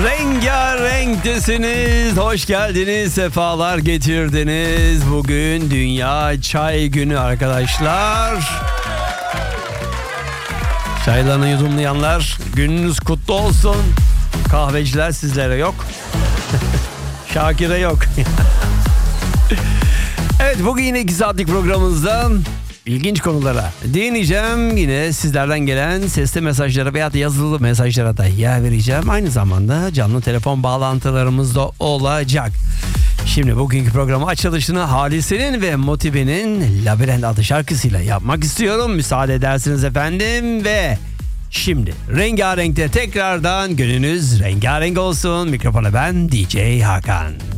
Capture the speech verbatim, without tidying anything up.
Rengarenktesiniz. Hoş geldiniz. Sefalar getirdiniz. Bugün Dünya Çay Günü arkadaşlar. Çaylarını yudumlayanlar, gününüz kutlu olsun. Kahveciler sizlere yok. Şakir'e yok. Evet, bugün yine iki saatlik programımızda ilginç konulara değineceğim. Yine sizlerden gelen sesli mesajlara veya yazılı mesajlara da yer vereceğim. Aynı zamanda canlı telefon bağlantılarımız da olacak. Şimdi bugünkü programı açılışını Halise'nin ve Motive'nin Labirent adlı şarkısıyla yapmak istiyorum. Müsaade edersiniz efendim ve şimdi Rengarenk'te tekrardan gününüz rengarenk olsun. Mikrofona ben D J Hakan.